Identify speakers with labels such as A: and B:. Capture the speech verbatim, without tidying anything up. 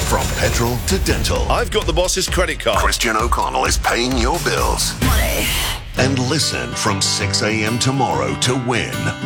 A: From petrol to dental,
B: I've got the boss's credit card.
A: Christian O'Connell is paying your bills.
C: Money.
A: And listen from six a.m. tomorrow to win